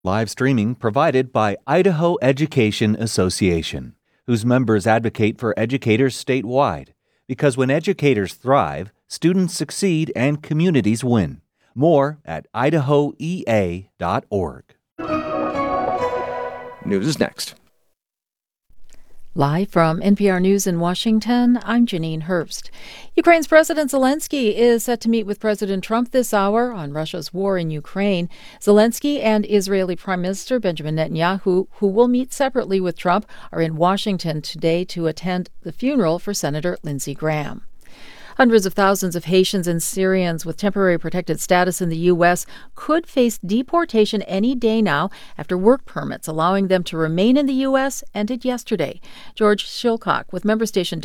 Live streaming provided by Idaho Education Association, whose members advocate for educators statewide. Because when educators thrive, students succeed and communities win. More at idahoea.org. News is next. Live from NPR News in Washington, I'm Janine Herbst. Ukraine's President Zelensky is set to meet with President Trump this hour on Russia's war in Ukraine. Zelensky and Israeli Prime Minister Benjamin Netanyahu, who will meet separately with Trump, are in Washington today to attend the funeral for Senator Lindsey Graham. Hundreds of thousands of Haitians and Syrians with temporary protected status in the U.S. could face deportation any day now after work permits allowing them to remain in the U.S. ended yesterday. George Shilcock with member station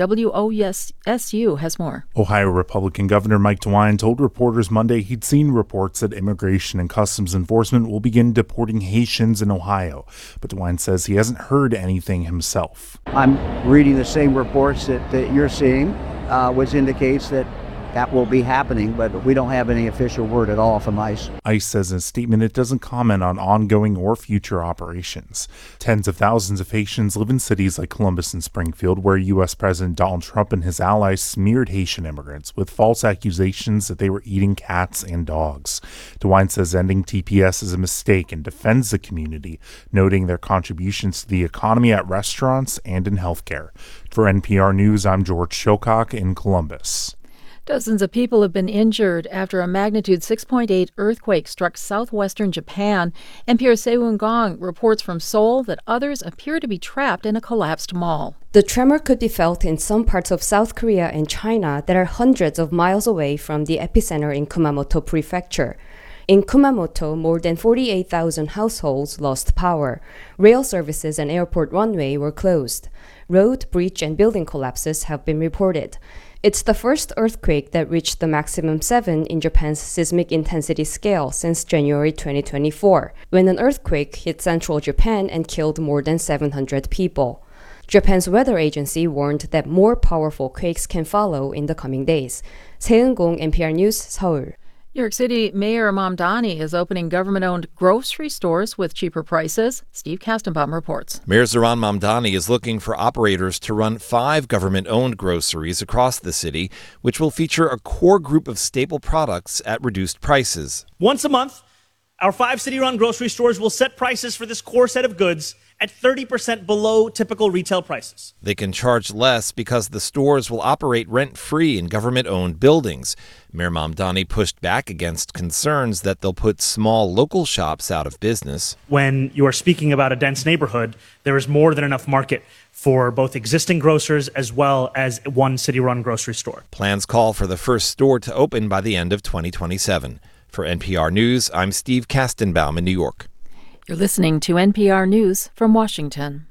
WOSU has more. Ohio Republican Governor Mike DeWine told reporters Monday he'd seen reports that Immigration and Customs Enforcement will begin deporting Haitians in Ohio. But DeWine says he hasn't heard anything himself. I'm reading the same reports that you're seeing. Which indicates that will be happening, but we don't have any official word at all from ICE. ICE says in a statement it doesn't comment on ongoing or future operations. Tens of thousands of Haitians live in cities like Columbus and Springfield, where U.S. President Donald Trump and his allies smeared Haitian immigrants with false accusations that they were eating cats and dogs. DeWine says ending TPS is a mistake and defends the community, noting their contributions to the economy at restaurants and in healthcare. For NPR News, I'm George Shilcock in Columbus. Dozens of people have been injured after a magnitude 6.8 earthquake struck southwestern Japan. NPR's Sewon Gong reports from Seoul that others appear to be trapped in a collapsed mall. The tremor could be felt in some parts of South Korea and China that are hundreds of miles away from the epicenter in Kumamoto Prefecture. In Kumamoto, more than 48,000 households lost power. Rail services and airport runway were closed. Road, bridge, and building collapses have been reported. It's the first earthquake that reached the maximum 7 in Japan's seismic intensity scale since January 2024, when an earthquake hit central Japan and killed more than 700 people. Japan's weather agency warned that more powerful quakes can follow in the coming days. 세은공 NPR News, Seoul. New York City Mayor Mamdani is opening government-owned grocery stores with cheaper prices. Steve Kastenbaum reports. Mayor Zohran Mamdani is looking for operators to run 5 government-owned groceries across the city, which will feature a core group of staple products at reduced prices. Once a month, our 5 city-run grocery stores will set prices for this core set of goods at 30% below typical retail prices. They can charge less because the stores will operate rent-free in government-owned buildings. Mayor Mamdani pushed back against concerns that they'll put small local shops out of business. When you are speaking about a dense neighborhood, there is more than enough market for both existing grocers as well as one city-run grocery store. Plans call for the first store to open by the end of 2027. For NPR News, I'm Steve Kastenbaum in New York. You're listening to NPR News from Washington.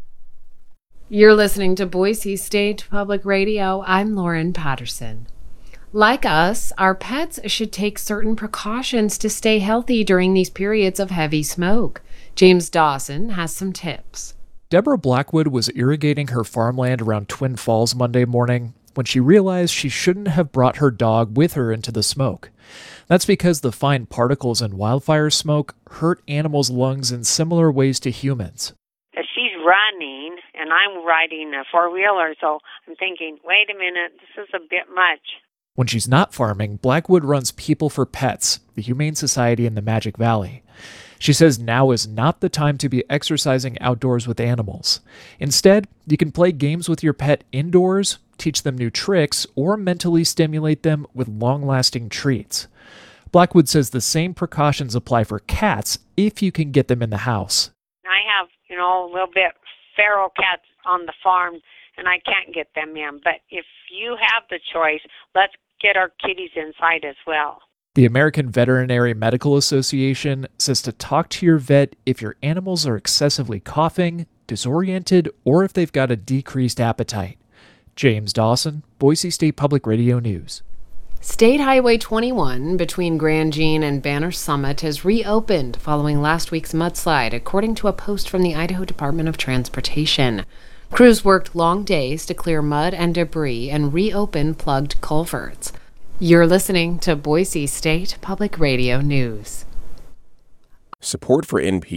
You're listening to Boise State Public Radio. I'm Lauren Patterson. Like us, our pets should take certain precautions to stay healthy during these periods of heavy smoke. James Dawson has some tips. Deborah Blackwood was irrigating her farmland around Twin Falls Monday morning when she realized she shouldn't have brought her dog with her into the smoke. That's because the fine particles in wildfire smoke hurt animals' lungs in similar ways to humans. She's running, and I'm riding a four-wheeler, so I'm thinking, wait a minute, this is a bit much. When she's not farming, Blackwood runs People for Pets, the Humane Society in the Magic Valley. She says now is not the time to be exercising outdoors with animals. Instead, you can play games with your pet indoors, teach them new tricks, or mentally stimulate them with long-lasting treats. Blackwood says the same precautions apply for cats if you can get them in the house. I have, a little bit feral cats on the farm, and I can't get them in. But if you have the choice, let's get our kitties inside as well. The American Veterinary Medical Association says to talk to your vet if your animals are excessively coughing, disoriented, or if they've got a decreased appetite. James Dawson, Boise State Public Radio News. State Highway 21 between Grand Jean and Banner Summit has reopened following last week's mudslide, according to a post from the Idaho Department of Transportation. Crews worked long days to clear mud and debris and reopen plugged culverts. You're listening to Boise State Public Radio News. Support for NPR